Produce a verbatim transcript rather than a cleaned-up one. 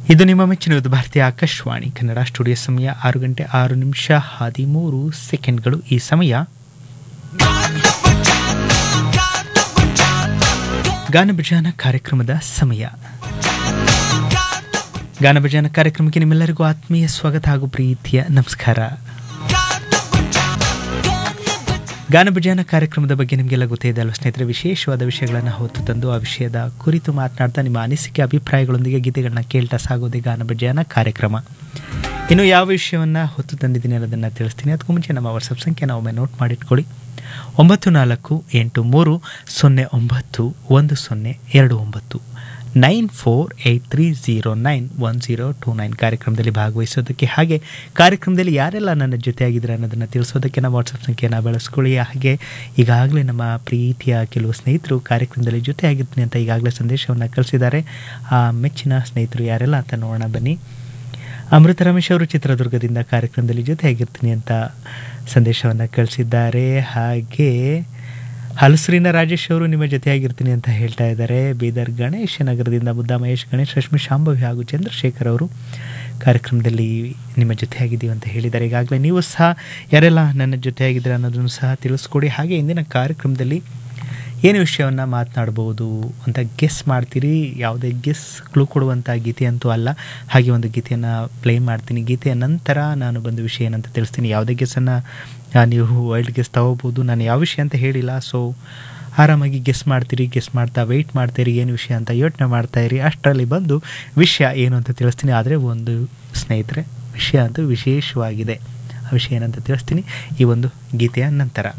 ಇದು ನಿಮ್ಮ ಮೆಚ್ಚಿನ ಭಾರತೀಯ ಆಕಾಶವಾಣಿ ಕನ್ನಡ ಸ್ಟುಡಿಯೋ ಸಮಯ ಆರು ಗಂಟೆ ಆರು ನಿಮಿಷ ಹದಿಮೂರು ಸೆಕೆಂಡ್ಗಳು. ಈ ಸಮಯ ಗಾನಭಜಾನ ಕಾರ್ಯಕ್ರಮದ ಸಮಯ. ಗಾನಭಜಾನ ಕಾರ್ಯಕ್ರಮಕ್ಕೆ ನಿಮ್ಮೆಲ್ಲರಿಗೂ ಆತ್ಮೀಯ ಸ್ವಾಗತ ಹಾಗೂ ಪ್ರೀತಿಯ ನಮಸ್ಕಾರ. ಗಾನಭಜಾನ ಕಾರ್ಯಕ್ರಮದ ಬಗ್ಗೆ ನಿಮಗೆಲ್ಲ ಗೊತ್ತಿದೆ ಅಲ್ವ ಸ್ನೇಹಿತರೆ. ವಿಶೇಷವಾದ ವಿಷಯಗಳನ್ನು ಹೊತ್ತು ತಂದು ಆ ವಿಷಯದ ಕುರಿತು ಮಾತನಾಡ್ತಾ ನಿಮ್ಮ ಅನಿಸಿಕೆ ಅಭಿಪ್ರಾಯಗಳೊಂದಿಗೆ ಗೀತೆಗಳನ್ನ ಕೇಳ್ತಾ ಸಾಗೋದೇ ಗಾನಭಜಾನ ಕಾರ್ಯಕ್ರಮ. ಇನ್ನು ಯಾವ ವಿಷಯವನ್ನು ಹೊತ್ತು ತಂದಿದ್ದೀನಿ ಅನ್ನೋದನ್ನು ತಿಳಿಸ್ತೀನಿ. ಅದಕ್ಕೂ ಮುಂಚೆ ನಮ್ಮ ವಾಟ್ಸಪ್ ಸಂಖ್ಯೆನ ಒಮ್ಮೆ ನೋಟ್ ಮಾಡಿಟ್ಕೊಳ್ಳಿ. ಒಂಬತ್ತು ನಾಲ್ಕು ಎಂಟು ಮೂರು ಸೊನ್ನೆ ಒಂಬತ್ತು ಒಂದು ಸೊನ್ನೆ ಎರಡು ಒಂಬತ್ತು nine four eight three zero nine one zero two nine ಕಾರ್ಯಕ್ರಮದಲ್ಲಿ ಭಾಗವಹಿಸೋದಕ್ಕೆ, ಹಾಗೆ ಕಾರ್ಯಕ್ರಮದಲ್ಲಿ ಯಾರೆಲ್ಲ ನನ್ನ ಜೊತೆಯಾಗಿದ್ದಾರೆ ಅನ್ನೋದನ್ನು ತಿಳಿಸೋದಕ್ಕೆ ನಮ್ಮ ವಾಟ್ಸಪ್ ಸಂಖ್ಯೆಯನ್ನು ಬಳಸ್ಕೊಳ್ಳಿ. ಹಾಗೆ ಈಗಾಗಲೇ ನಮ್ಮ ಪ್ರೀತಿಯ ಕೆಲವು ಸ್ನೇಹಿತರು ಕಾರ್ಯಕ್ರಮದಲ್ಲಿ ಜೊತೆಯಾಗಿರ್ತೀನಿ ಅಂತ ಈಗಾಗಲೇ ಸಂದೇಶವನ್ನು ಕಳಿಸಿದ್ದಾರೆ. ಆ ಮೆಚ್ಚಿನ ಸ್ನೇಹಿತರು ಯಾರೆಲ್ಲ ಅಂತ ನೋಡೋಣ ಬನ್ನಿ. ಅಮೃತ ರಮೇಶ್ ಅವರು ಚಿತ್ರದುರ್ಗದಿಂದ ಕಾರ್ಯಕ್ರಮದಲ್ಲಿ ಜೊತೆಯಾಗಿರ್ತೀನಿ ಅಂತ ಸಂದೇಶವನ್ನು ಕಳಿಸಿದ್ದಾರೆ. ಹಾಗೆ ಹಲಸೂರಿನ ರಾಜೇಶ್ ಅವರು ನಿಮ್ಮ ಜೊತೆಯಾಗಿರ್ತೀನಿ ಅಂತ ಹೇಳ್ತಾ ಇದ್ದಾರೆ. ಬೀದರ್ ಗಣೇಶ ನಗರದಿಂದ ಬುದ್ಧ ಮಹೇಶ್ ಗಣೇಶ್ ರಶ್ಮಿ ಶಾಂಭವಿ ಹಾಗೂ ಚಂದ್ರಶೇಖರ್ ಅವರು ಕಾರ್ಯಕ್ರಮದಲ್ಲಿ ನಿಮ್ಮ ಜೊತೆಯಾಗಿದ್ದೀವಿ ಅಂತ ಹೇಳಿದ್ದಾರೆ. ಈಗಾಗಲೇ ನೀವು ಸಹ ಯಾರೆಲ್ಲ ನನ್ನ ಜೊತೆಯಾಗಿದ್ದೀರ ಅನ್ನೋದನ್ನು ಸಹ ತಿಳಿಸ್ಕೊಡಿ. ಹಾಗೆ ಇಂದಿನ ಕಾರ್ಯಕ್ರಮದಲ್ಲಿ ಏನು ವಿಷಯವನ್ನು ಮಾತನಾಡ್ಬೋದು ಅಂತ ಗೆಸ್ ಮಾಡ್ತೀರಿ. ಯಾವುದೇ ಗೆಸ್ ಕ್ಲೂ ಕೊಡುವಂಥ ಗೀತೆ ಅಂತೂ ಅಲ್ಲ. ಹಾಗೆ ಒಂದು ಗೀತೆಯನ್ನು ಪ್ಲೇ ಮಾಡ್ತೀನಿ. ಗೀತೆಯ ನಂತರ ನಾನು ಬಂದು ವಿಷಯ ಏನಂತ ತಿಳಿಸ್ತೀನಿ. ಯಾವುದೇ ಗೆಸ್ಸನ್ನು ನೀವು ವೈಲ್ಡ್ ಗೆಸ್ ತಗೋಬೋದು. ನಾನು ಯಾವ ವಿಷಯ ಅಂತ ಹೇಳಿಲ್ಲ. ಸೊ ಆರಾಮಾಗಿ ಗೆಸ್ ಮಾಡ್ತೀರಿ. ಗೆಸ್ ಮಾಡ್ತಾ ವೆಯ್ಟ್ ಮಾಡ್ತೀರಿ ಏನು ವಿಷಯ ಅಂತ ಯೋಚನೆ ಮಾಡ್ತಾಯಿರಿ. ಅಷ್ಟರಲ್ಲಿ ಬಂದು ವಿಷಯ ಏನು ಅಂತ ತಿಳಿಸ್ತೀನಿ. ಆದರೆ ಒಂದು ಸ್ನೇಹಿತರೆ, ವಿಷಯ ಅಂತೂ ವಿಶೇಷವಾಗಿದೆ. ಆ ವಿಷಯ ಏನಂತ ತಿಳಿಸ್ತೀನಿ ಈ ಒಂದು ಗೀತೆಯ ನಂತರ.